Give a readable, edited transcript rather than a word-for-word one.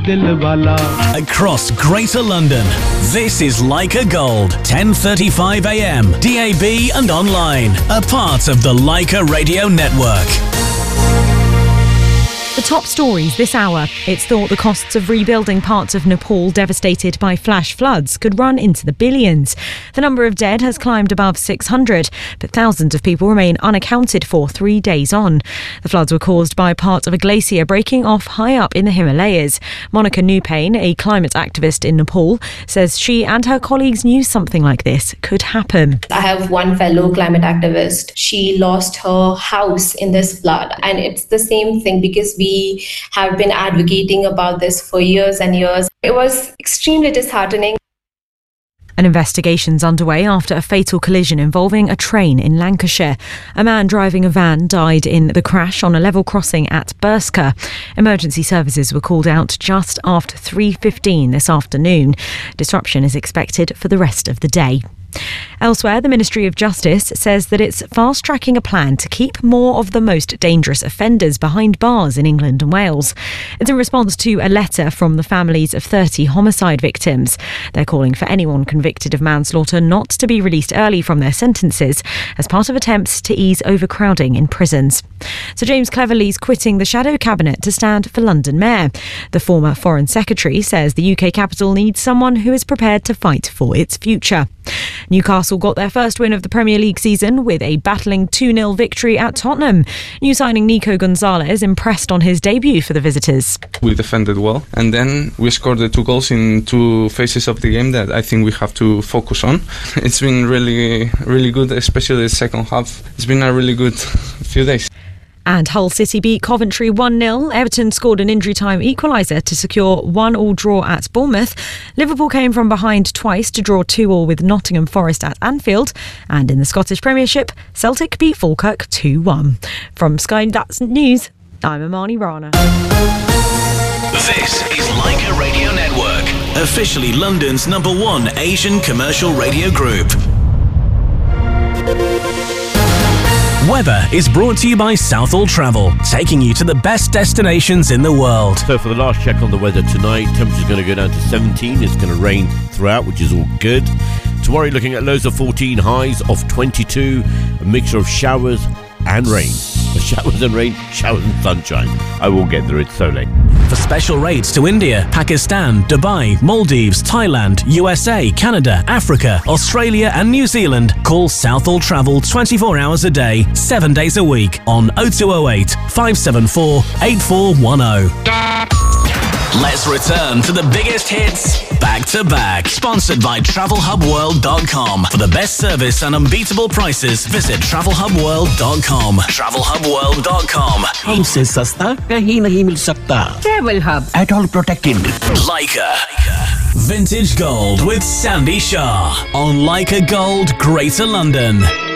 दिल वाला. Across Greater London, this is Leica Gold, 10:35 a.m. DAB and online, a part of the Leica Radio Network. The top stories this hour. It's thought the costs of rebuilding parts of Nepal devastated by flash floods could run into the billions. The number of dead has climbed above 600, but thousands of people remain unaccounted for 3 days on. The floods were caused by parts of a glacier breaking off high up in the Himalayas. Monica Newpain, a climate activist in Nepal, says she and her colleagues knew something like this could happen. I have one fellow climate activist. She lost her house in this flood, and it's the same thing because we have been advocating about this for years and years. It was extremely disheartening. An investigation's underway after a fatal collision involving a train in Lancashire. A man driving a van died in the crash on a level crossing at Burska. Emergency services were called out just after 3:15 this afternoon. Disruption is expected for the rest of the day. Elsewhere, the Ministry of Justice says that it's fast-tracking a plan to keep more of the most dangerous offenders behind bars in England and Wales. It's in response to a letter from the families of 30 homicide victims. They're calling for anyone convicted of manslaughter not to be released early from their sentences as part of attempts to ease overcrowding in prisons. Sir James Cleverly's quitting the shadow cabinet to stand for London Mayor. The former Foreign Secretary says the UK capital needs someone who is prepared to fight for its future. Newcastle got their first win of the Premier League season with a battling 2-0 victory at Tottenham. New signing Nico Gonzalez impressed on his debut for the visitors. We defended well, and then we scored the 2 goals in 2 phases of the game that I think we have to focus on. It's been really, really good, especially the second half. It's been a really good few days. And Hull City beat Coventry 1-0. Everton scored an injury-time equaliser to secure 1-1 draw at Bournemouth. Liverpool came from behind twice to draw 2-2 with Nottingham Forest at Anfield. And in the Scottish Premiership, Celtic beat Falkirk 2-1. From Sky That's News, I'm Amani Rana. This is Leica Radio Network, officially London's #1 Asian commercial radio group. Weather is brought to you by Southall Travel, taking you to the best destinations in the world. So for the last check on the weather tonight, temperature's going to go down to 17. It's going to rain throughout, which is all good. Tomorrow, you're looking at lows of 14, highs of 22, a mixture of showers and rain. Showers and rain, showers and sunshine. I will get there, it's so late. For special rates to India, Pakistan, Dubai, Maldives, Thailand, USA, Canada, Africa, Australia and New Zealand, call Southall Travel 24 hours a day, 7 days a week on 0208 574 8410. Let's return to the biggest hits back to back. Sponsored by TravelHubWorld.com. For the best service and unbeatable prices, visit TravelHubWorld.com. TravelHubWorld.com. हमसे सस्ता कहीं नहीं मिल सकता. Travel Hub. At all protected. Leica. Vintage Gold with Sandy Shah on Leica Gold, Greater London.